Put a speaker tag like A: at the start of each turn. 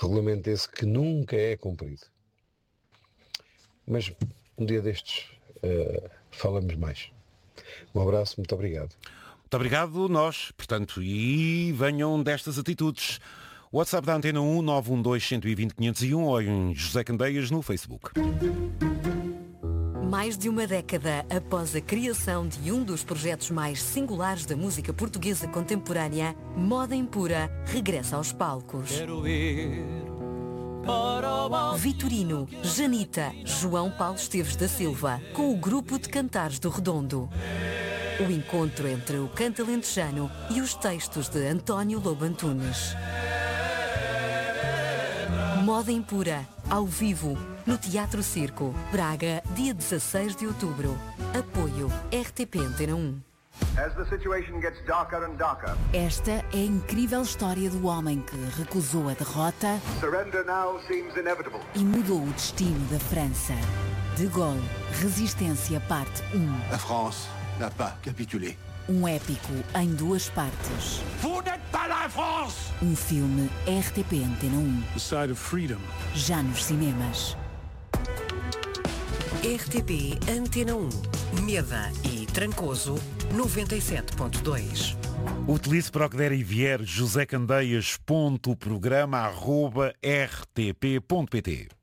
A: Regulamento esse que nunca é cumprido. Mas um dia destes falamos mais. Um abraço, muito obrigado.
B: Muito obrigado, nós, portanto, e venham destas atitudes. WhatsApp da Antena 1, 912-120-501 ou em José Candeias no Facebook.
C: Mais de uma década após a criação de um dos projetos mais singulares da música portuguesa contemporânea, Moda Impura regressa aos palcos. Vitorino, Janita, João Paulo Esteves da Silva, com o grupo de Cantares do Redondo. O encontro entre o canto alentejano e os textos de António Lobo Antunes. Moda Impura, ao vivo, no Teatro Circo, Braga, dia 16 de outubro. Apoio RTP Antena 1. Esta é a incrível história do homem que recusou a derrota e mudou o destino da França. De Gaulle, Resistência, parte 1.
D: A France n'a pas capitulé.
C: Um épico em 2 partes.
D: Vous n'êtes pas la France!
C: Um filme RTP Antena 1.
D: The side of freedom.
C: Já nos cinemas.
E: RTP Antena 1. Meda e Trancoso 97.2.
B: Utilize para o que der e vier josecandeias.programa@rtp.pt